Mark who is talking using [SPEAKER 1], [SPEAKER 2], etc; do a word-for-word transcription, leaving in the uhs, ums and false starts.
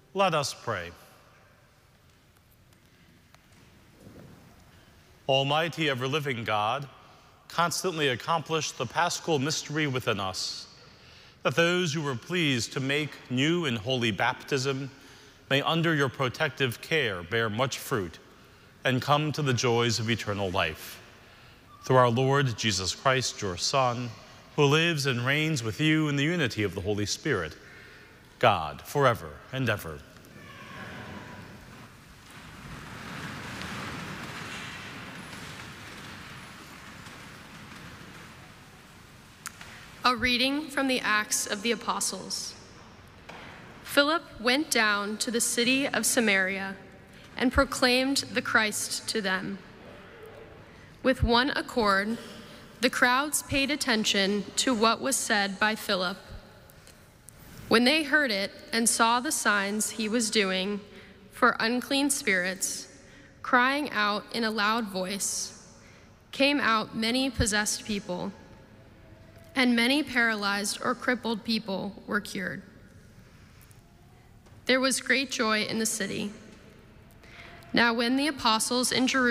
[SPEAKER 1] Let us pray. Almighty, ever-living God, constantly accomplish the paschal mystery within us, that those who were pleased to make new and holy baptism may under your protective care bear much fruit and come to the joys of eternal life. Through our Lord Jesus Christ, your Son, who lives and reigns with you in the unity of the Holy Spirit, God, forever and ever.
[SPEAKER 2] A reading from the Acts of the Apostles. Philip went down to the city of Samaria and proclaimed the Christ to them. With one accord, the crowds paid attention to what was said by Philip. When they heard it and saw the signs he was doing for unclean spirits, crying out in a loud voice, came out many possessed people, and many paralyzed or crippled people were cured. There was great joy in the city. Now when the apostles in Jerusalem